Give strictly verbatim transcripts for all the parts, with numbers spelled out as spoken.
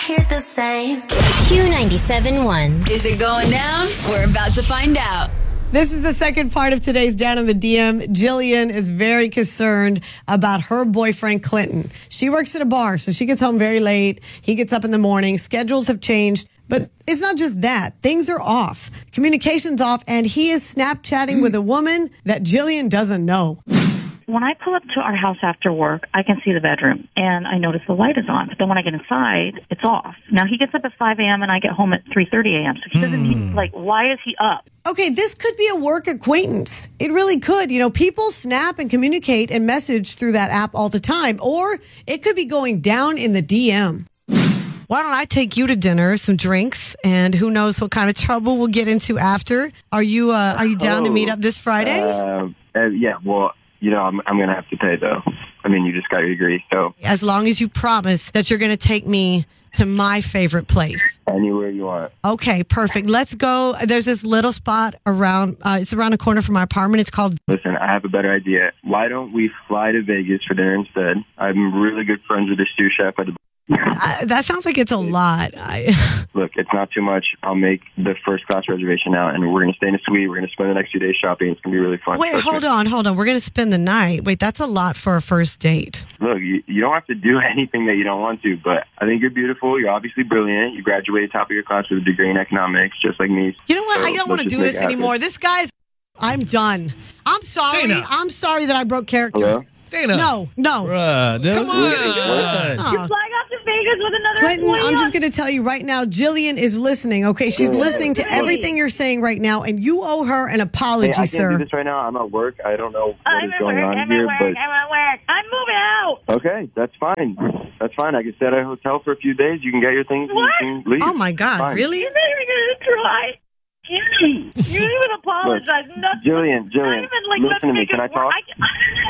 hear the same. Q ninety-seven point one. Is it going down? We're about to find out. This is the second part of today's Down in the D M. Jillian is very concerned about her boyfriend, Clinton. She works at a bar, so she gets home very late. He gets up in the morning. Schedules have changed. But it's not just that. Things are off. Communication's off, and he is Snapchatting with a woman that Jillian doesn't know. When I pull up to our house after work, I can see the bedroom, and I notice the light is on. But then when I get inside, it's off. Now, he gets up at five a.m., and I get home at three thirty a.m., so he doesn't need, like, why is he up? Okay, this could be a work acquaintance. It really could. You know, people snap and communicate and message through that app all the time. Or it could be going down in the D M. Why don't I take you to dinner, some drinks, and who knows what kind of trouble we'll get into after? Are you uh, are you down oh, to meet up this Friday? Uh, uh, yeah, well, you know, I'm, I'm going to have to pay, though. I mean, you just got to agree, so. As long as you promise that you're going to take me to my favorite place. Anywhere you want. Okay, perfect. Let's go. There's this little spot around, uh, it's around the corner from my apartment. It's called... Listen, I have a better idea. Why don't we fly to Vegas for dinner instead? I'm really good friends with the sous chef at the... Uh, that sounds like it's a lot. I... Look, it's not too much. I'll make the first class reservation now, and we're going to stay in a suite. We're going to spend the next two days shopping. It's going to be really fun. Wait, hold on, hold on. We're going to spend the night. Wait, that's a lot for a first date. Look, you, you don't have to do anything that you don't want to, but I think you're beautiful. You're obviously brilliant. You graduated top of your class with a degree in economics, just like me. You know what? So I don't want to do this anymore. This guy's... I'm done. I'm sorry. Dana. I'm sorry that I broke character. Hello? Dana. No, no. Bruh, that Come was on. really good. Oh. Flying off to Vegas with another Clinton, employee I'm on- just going to tell you right now, Jillian is listening, okay? She's listening to everything you're saying right now, and you owe her an apology, Hey, I can't sir. do this right now. I'm at work. I don't know what I'm is at going work, on I'm here, at work, but... I'm at work. I'm moving out. Okay, that's fine. That's fine. I can stay at a hotel for a few days. You can get your things What? and you can leave. Oh, my God, Fine. really? You're not even going to try. You didn't even apologize. Look, Nothing. Jillian, Jillian, Not even, like, listen let's to me. make Can it I talk? work. I,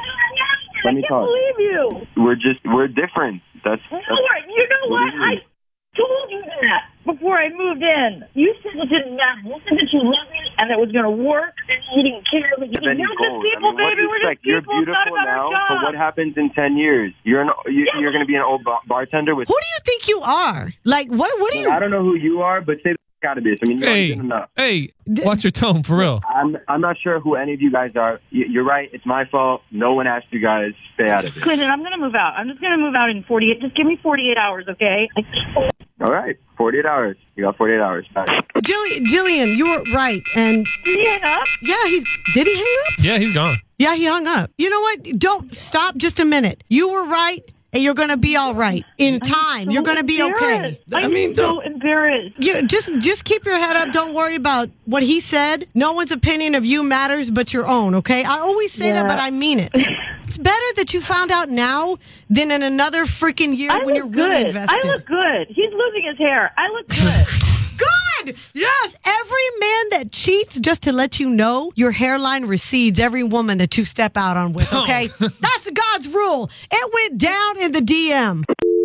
I, Let I me can't talk. believe you. We're just, we're different. That's, No, that's you know what what? do you I mean? told you that before I moved in. You said it didn't matter. You said that you loved me and it was going to work and you didn't care. But you Then we're you just go. people, I mean, what baby. do you We're expect? just You're people. It's not beautiful about now, our but job. what happens in ten years? You're an, you, Yeah, you're going to be an old bar- bartender with... Who do you think you are? Like, what What do you... I don't know who you are, but say the f- out of this. I mean, you Hey, don't enough. hey, watch your tone, for real. I'm, I'm not sure who any of you guys are. You- You're right. It's my fault. No one asked you guys. Stay out of it. Clinton, I'm going to move out. I'm just going to move out in forty-eight. Just give me forty-eight hours, okay? All right. forty-eight hours. You got forty-eight hours. Bye. Jillian, Jillian, you were right. And Did he hang up? yeah, he's... Did he hang up? Yeah, he's gone. Yeah, he hung up. You know what? Don't stop just a minute. You were right, and you're going to be all right. In time, So you're going to be okay. embarrassed. I'm so embarrassed. You just just keep your head up. Don't worry about what he said. No one's opinion of you matters but your own, okay? I always say that, Yeah. but I mean it. It's better that you found out now than in another freaking year I when look you're really good. invested. I look good. He's losing his hair. I look good. Good! Yes! Every man that cheats, just to let you know, your hairline recedes every woman that you step out on with, okay? That's God's rule. It went down in the D M.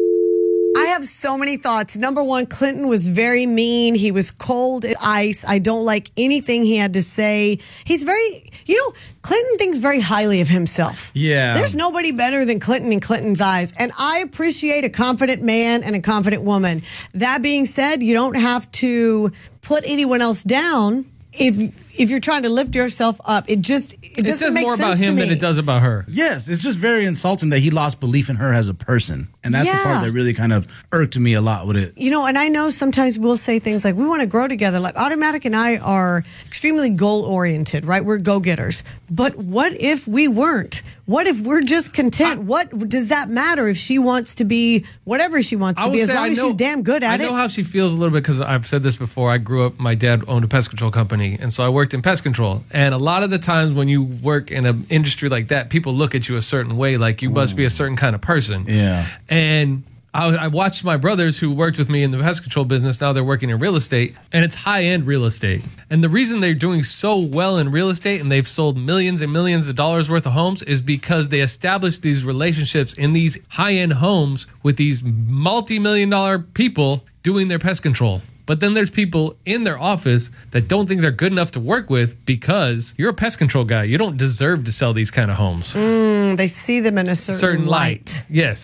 I have so many thoughts. Number one, Clinton was very mean. He was cold as ice. I don't like anything he had to say. He's very, you know, Clinton thinks very highly of himself. Yeah. There's nobody better than Clinton in Clinton's eyes. And I appreciate a confident man and a confident woman. That being said, you don't have to put anyone else down if if you're trying to lift yourself up. It just it It doesn't says make more sense about to him me. than it does about her. Yes, it's just very insulting that he lost belief in her as a person. And that's the Yeah. part that really kind of irked me a lot with it. You know, and I know sometimes we'll say things like, we want to grow together. Like Automatic and I are extremely goal-oriented, right? We're go-getters. But what if we weren't? What if we're just content? What does that matter if she wants to be whatever she wants to I be, will as say long I as know- she's damn good at I it? know how she feels a little bit because I've said this before. I grew up, my dad owned a pest control company, and so I worked in pest control. And a lot of the times when you work in an industry like that, people look at you a certain way, like you must be a certain kind of person. Yeah. And I, I watched my brothers who worked with me in the pest control business. Now they're working in real estate, and it's high-end real estate. And the reason they're doing so well in real estate and they've sold millions and millions of dollars worth of homes is because they established these relationships in these high-end homes with these multi-million dollar people doing their pest control. But then there's people in their office that don't think they're good enough to work with because you're a pest control guy. You don't deserve to sell these kind of homes. Mm, they see them in a certain, Certain light. light. Yes.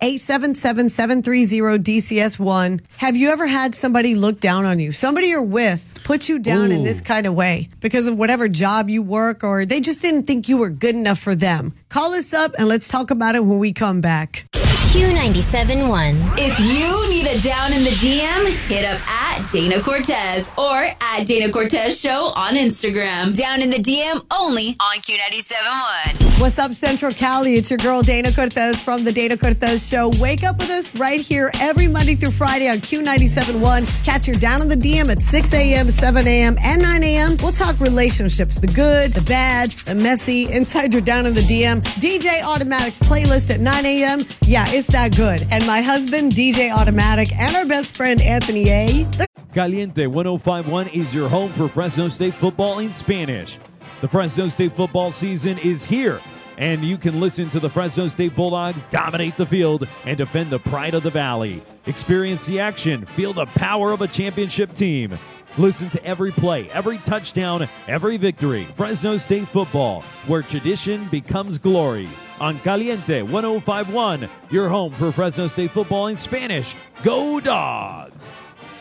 eight seven seven, seven three zero, D C S one. Have you ever had somebody look down on you? Somebody you're with put you down Ooh. in this kind of way because of whatever job you work, or they just didn't think you were good enough for them. Call us up and let's talk about it when we come back. Q ninety-seven one. If you need a down in the D M, hit up at Dana Cortez or at Dana Cortez Show on Instagram. Down in the D M only on Q ninety-seven one. What's up, Central Cali? It's your girl, Dana Cortez from the Dana Cortez Show. Wake up with us right here every Monday through Friday on Q ninety-seven one. Catch your Down in the D M at six a.m., seven a.m., and nine a.m. We'll talk relationships, the good, the bad, the messy, inside your Down in the D M. D J Automatic's playlist at nine a.m. Yeah, it's that good. And my husband, D J Automatic, and our best friend, Anthony A. Caliente one oh five point one is your home for Fresno State football in Spanish. The Fresno State football season is here, and you can listen to the Fresno State Bulldogs dominate the field and defend the pride of the Valley. Experience the action, feel the power of a championship team. Listen to every play, every touchdown, every victory. Fresno State football, where tradition becomes glory. On Caliente one oh five point one, your home for Fresno State football in Spanish. Go Dogs!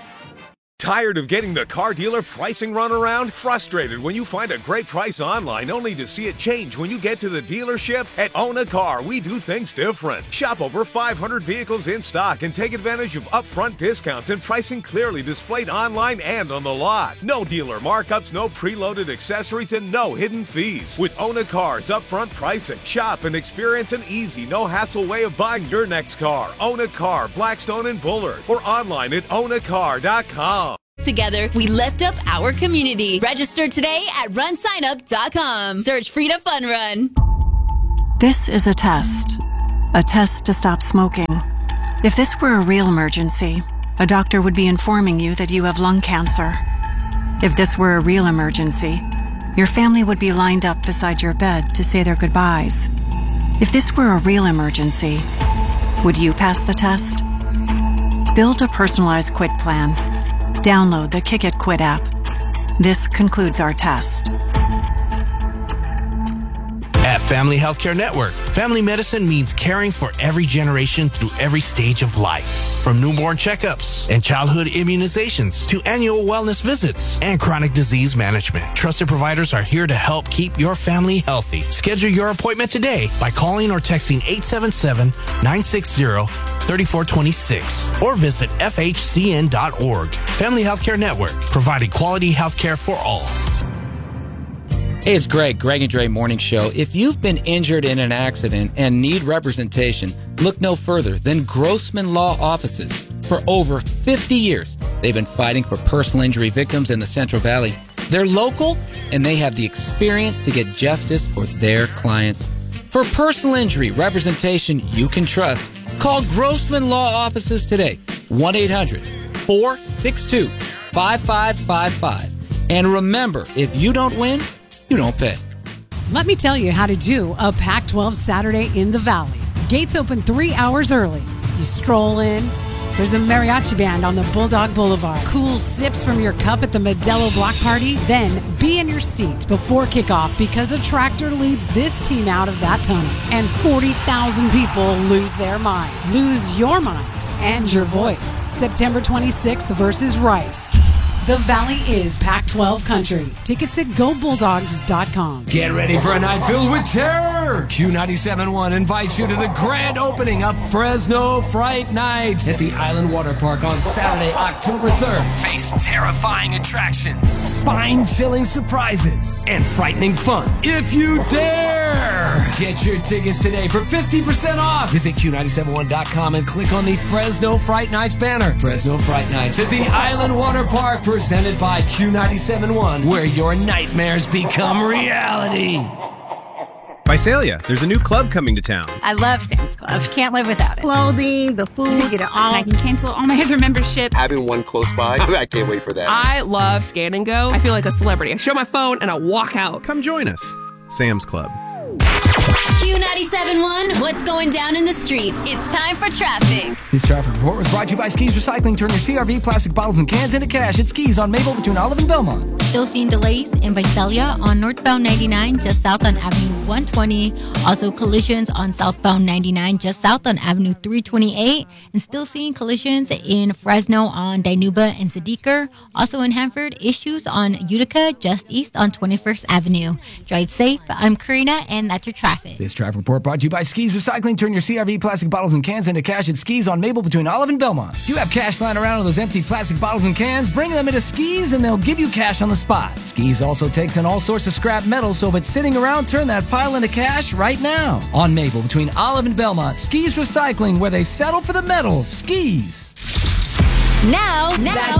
Tired of getting the car dealer pricing run around? Frustrated when you find a great price online only to see it change when you get to the dealership? At Own a Car, we do things different. Shop over five hundred vehicles in stock and take advantage of upfront discounts and pricing clearly displayed online and on the lot. No dealer markups, no preloaded accessories, and no hidden fees. With Own a Car's upfront pricing, shop and experience an easy, no-hassle way of buying your next car. Own a Car, Blackstone and Bullard, or online at own a car dot com. Together, we lift up our community. Register today at run sign up dot com. Search Frida Fun Run. This is a test. A test to stop smoking. If this were a real emergency, a doctor would be informing you that you have lung cancer. If this were a real emergency, your family would be lined up beside your bed to say their goodbyes. If this were a real emergency, would you pass the test? Build a personalized quit plan. Download the Kick It Quit app. This concludes our test. At Family Healthcare Network, family medicine means caring for every generation through every stage of life. From newborn checkups and childhood immunizations to annual wellness visits and chronic disease management, trusted providers are here to help keep your family healthy. Schedule your appointment today by calling or texting eight seven seven, nine six zero, three four two six or visit F H C N dot org. Family Healthcare Network, providing quality healthcare for all. Hey, it's Greg, Greg and Dre Morning Show. If you've been injured in an accident and need representation, look no further than Grossman Law Offices. For over fifty years, they've been fighting for personal injury victims in the Central Valley. They're local, and they have the experience to get justice for their clients. For personal injury representation you can trust, call Grossman Law Offices today, one eight hundred, four six two, five five five five. And remember, if you don't win, you don't pay. Let me tell you how to do a Pac twelve Saturday in the Valley. Gates open three hours early. You stroll in. There's a mariachi band on the Bulldog Boulevard. Cool sips from your cup at the Modelo Block Party. Then be in your seat before kickoff because a tractor leads this team out of that tunnel. And forty thousand people lose their minds. Lose your mind and your voice. September twenty-sixth versus Rice. The Valley is Pac twelve country. Tickets at go bulldogs dot com. Get ready for a night filled with terror. Q ninety-seven point one invites you to the grand opening of Fresno Fright Nights at the Island Water Park on Saturday, October third. Face terrifying attractions, spine-chilling surprises, and frightening fun if you dare. Get your tickets today for fifty percent off. Visit Q ninety-seven point one dot com and click on the Fresno Fright Nights banner. Fresno Fright Nights at the Island Water Park, presented by Q ninety-seven point one, where your nightmares become reality. Visalia, there's a new club coming to town. I love Sam's Club. Can't live without it. Clothing, the food, get it all. I can cancel all my other memberships. Having one close by, I can't wait for that. I love Scan and Go. I feel like a celebrity. I show my phone and I walk out. Come join us. Sam's Club. Q ninety-seven point one, what's going down in the streets? It's time for traffic. This traffic report was brought to you by Skis Recycling. Turn your C R V plastic bottles and cans into cash at Skis on Maple between Olive and Belmont. Still seeing delays in Visalia on northbound ninety-nine just south on Avenue one twenty. Also collisions on southbound ninety-nine just south on Avenue three twenty-eight. And still seeing collisions in Fresno on Dinuba and Sadiker. Also in Hanford, issues on Utica just east on twenty-first Avenue. Drive safe. I'm Karina, and that's your traffic. This traffic report brought to you by Skis Recycling. Turn your C R V plastic bottles and cans into cash at Skis on Maple between Olive and Belmont. Do you have cash lying around in those empty plastic bottles and cans? Bring them into Skis and they'll give you cash on the spot. Skis also takes in all sorts of scrap metal, so if it's sitting around, turn that pile into cash right now. On Maple between Olive and Belmont, Skis Recycling, where they settle for the metal. Skis. Now, now, back